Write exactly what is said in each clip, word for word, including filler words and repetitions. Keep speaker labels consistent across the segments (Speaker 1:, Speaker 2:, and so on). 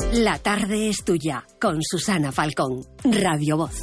Speaker 1: La tarde es tuya, con Susana Falcón, Radio Voz.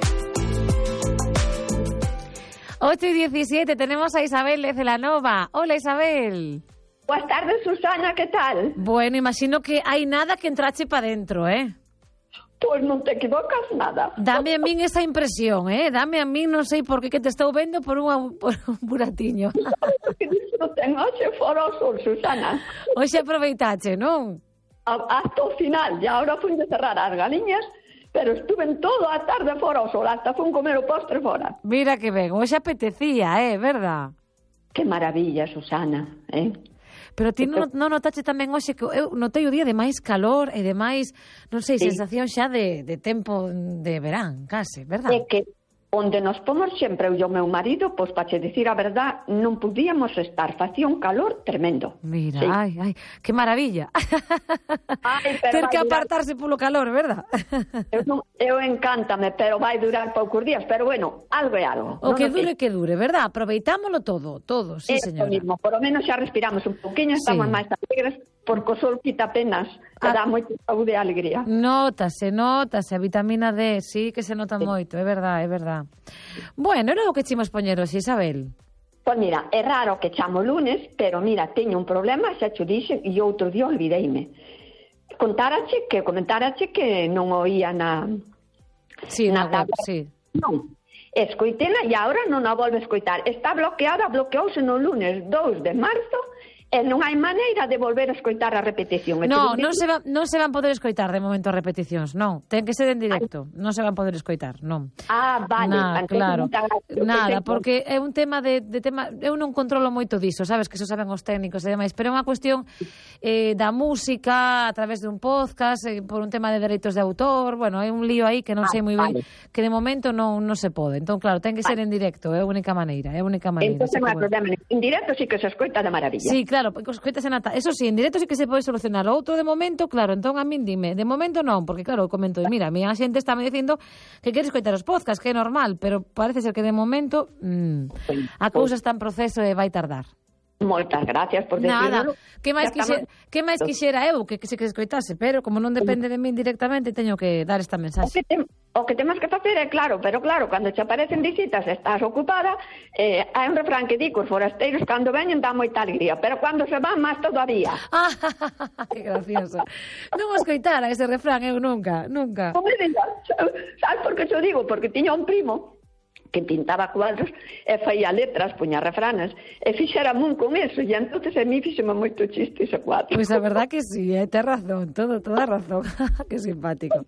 Speaker 2: ocho y diecisiete, tenemos a Isabel de Celanova. Hola, Isabel.
Speaker 3: Buenas tardes, Susana, ¿qué tal?
Speaker 2: Bueno, imagino que hai nada que entrache para dentro, eh?
Speaker 3: Pois non te equivocas nada.
Speaker 2: Dame a min esa impresión, eh? Dame a min, non sei por que, que te estou vendo por, unha, por un buratiño.
Speaker 3: Que disfruten hoxe fora o sol, Susana.
Speaker 2: Hoxe aproveitache, non?
Speaker 3: Hasta o final, e agora fui de cerrar as galiñas, pero estuve en todo a tarde fora o sol, hasta fui comer o postre fora.
Speaker 2: Mira que ben, hoxe apetecía, eh, verdad?
Speaker 3: Que maravilla, Susana, eh?
Speaker 2: Pero ti non, non notache tamén hoxe que eu notei o día de máis calor e de máis, non sei, sí, sensación xa de, de tempo de verán, case, verdad?
Speaker 3: É que onde nos pomos sempre eu e o meu marido, pois para che dicir a verdad, non podíamos estar, facía un calor tremendo.
Speaker 2: Mira, sí. ai, ai, que maravilla.
Speaker 3: Ai,
Speaker 2: ter que apartarse polo calor, verdad?
Speaker 3: Eu, non, eu encántame, pero vai durar poucos días, pero bueno, algo é algo.
Speaker 2: O que dure, que dure, verdad? Aproveitámolo todo, todo, sí,
Speaker 3: é
Speaker 2: señora.
Speaker 3: Mismo, por lo menos xa respiramos un poquinho, estamos sí. máis alegres, porque o sol quita apenas, que ah. dá moita saúde e alegría.
Speaker 2: Nótase, nótase, a vitamina D, sí que se nota sí. moito, é verdad, é verdad. Bueno, era o que chimos poñeros, Isabel.
Speaker 3: Pois mira, é raro que chamo lunes, pero mira, teño un problema, xa cho dixen, e outro día olvideime. Contarache que, comentarache que non oía na...
Speaker 2: Sí, na, na web, sí.
Speaker 3: Non, escoitena e agora non a volve a escoitar. Está bloqueada, bloqueouse no lunes dous de marzo, e non hai maneira de volver a escoitar a repetición.
Speaker 2: No, non se, va, non se van poder escoitar de momento as repeticións, non. Ten que ser en directo, non se van poder escoitar, non.
Speaker 3: Ah, vale.
Speaker 2: Nah, claro, nada, porque é un tema de, de tema, eu non controlo moito diso, sabes, que eso saben os técnicos e demais, pero é unha cuestión eh, da música a través de un podcast, eh, por un tema de dereitos de autor, bueno, é un lío aí que non ah, sei moi ben, vale. Que de momento non, non se pode. Entón, claro, ten que ser vale. en directo, é a única maneira, é a única maneira.
Speaker 3: Entón, non hai problema. En directo sí que se escoita de maravilla.
Speaker 2: Sí, claro. Claro, escoitas en ata. Eso sí, en directo sí que se pode solucionar. O outro de momento, claro, entón a min dime, de momento non, porque claro, comento, mira, a miña xente está me dicindo que quere escoitar os podcasts, que é normal, pero parece ser que de momento mmm, a cousa está en proceso e vai tardar.
Speaker 3: Moitas gracias por decirlo.
Speaker 2: Nada, que máis quixera, que máis quixera eu que, que se que escoitase, pero como non depende de min directamente, teño que dar esta mensaxe.
Speaker 3: O que, te, o que temos que facer é claro, pero claro, cando te aparecen visitas estás ocupada, eh, hai un refrán que di que os forasteiros cando veñen dá moita alegría, pero cando se van máis todavía.
Speaker 2: Ah, que gracioso. Non o escoitara ese refrán eu nunca, nunca.
Speaker 3: Como diga, sabes por que te digo? Porque tiña un primo que pintaba cuadros e faía letras, puña refranes, e fixera mun con eso, e entonces a mí fixeme moito chiste ese cuadro.
Speaker 2: Pois pues a verdad que sí, eh, ten razón, todo, toda razón. Que simpático.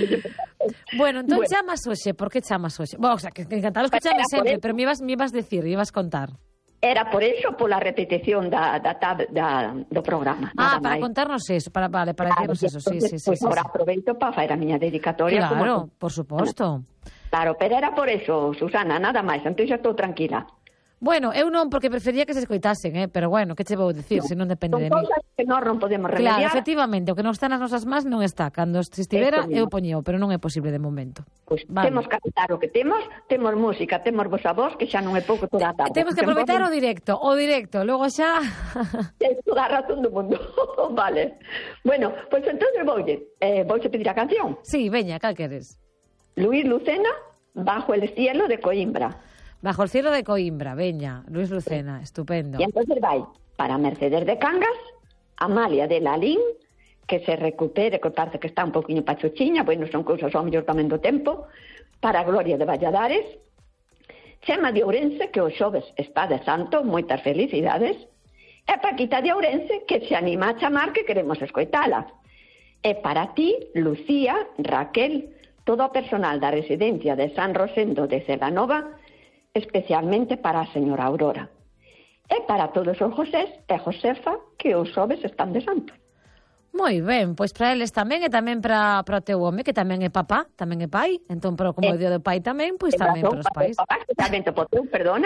Speaker 2: Bueno, entón bueno. chamas hoxe, por que chamas hoxe? Bueno, o sea, que, que encantados que chames sempre, pero me ibas, me ibas decir, me ibas contar.
Speaker 3: Era por eso, pola repetición da, da, da, da, do programa.
Speaker 2: Ah, para máis. Contarnos eso, para, vale, para claro, decirnos eso, sí, sí, sí.
Speaker 3: Pues
Speaker 2: sí,
Speaker 3: ahora
Speaker 2: sí.
Speaker 3: aproveito para facer a miña dedicatoria.
Speaker 2: Claro,
Speaker 3: como...
Speaker 2: por suposto.
Speaker 3: Claro, pero era por eso, Susana, nada máis, entón xa estou tranquila.
Speaker 2: Bueno, eu non, porque prefería que se escoitasen, eh? Pero bueno, que che vou dicir, no, se non depende de mí.
Speaker 3: Son cousas que nós non podemos remediar.
Speaker 2: Claro, efectivamente, o que non está nas nosas más non está. Cando se estivera, eu poñeo, pero non é posible de momento.
Speaker 3: Pois pues, vale. Temos que aceptar o que temos, temos música, temos vosa voz, que xa non é pouco toda a tarde.
Speaker 2: Temos que aproveitar o directo, o directo, logo xa...
Speaker 3: Tens toda a razón do mundo, vale. Bueno, pois pues, entonces voulle, eh, voulle pedir a canción.
Speaker 2: Sí, veña, cal queres?
Speaker 3: Luis Lucena, Bajo el cielo de Coimbra.
Speaker 2: Bajo el cielo de Coimbra, veña, Luis Lucena, estupendo.
Speaker 3: E entonces vai para Mercedes de Cangas, Amalia de Lalín, que se recupere, que parece que está un poquinho pachuchiña, bueno, son cousas ao mellor tamén do tempo, para Gloria de Valladares, Chema de Ourense, que o xoves está de santo, moitas felicidades, e Paquita de Ourense, que se anima a chamar, que queremos escoitala. E para ti, Lucía, Raquel, todo o personal da residencia de San Rosendo de Celanova, especialmente para a señora Aurora. E para todos os Josés e Josefa que os xoves están de santo.
Speaker 2: Moi ben, pois para eles tamén e tamén para, para o teu home, que tamén é papá, tamén é pai. Entón, pero como é o día do pai tamén, pois tamén para os pais.
Speaker 3: Papá, especialmente para o teu, perdona.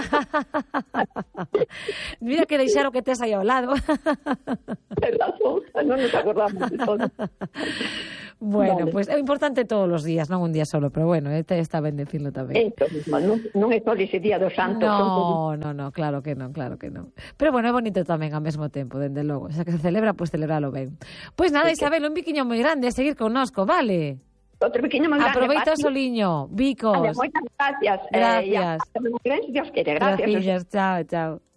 Speaker 2: Mira que deixar o que tes aí ao lado.
Speaker 3: Ten razón, non nos acordamos de todo.
Speaker 2: Bueno,
Speaker 3: Vale.
Speaker 2: pois pues, é importante todos os días, non un día solo, pero bueno, este está ben decirlo tamén.
Speaker 3: Esto mismo, non, non é só ese día do santo.
Speaker 2: No, no, no, claro que non, claro que non. Pero bueno, é bonito tamén ao mesmo tempo, dende logo. Xa que se celebra, pois pues, celebralo ben. Pois pues nada, Isabel, un biquiño moi grande a seguir connosco, vale?
Speaker 3: Outro biquiño moi grande.
Speaker 2: Aproveita o soliño, bicos.
Speaker 3: Vale, moitas gracias.
Speaker 2: Gracias.
Speaker 3: Eh, e a, a, Dios quere, gracias.
Speaker 2: Gracias, chao, chao.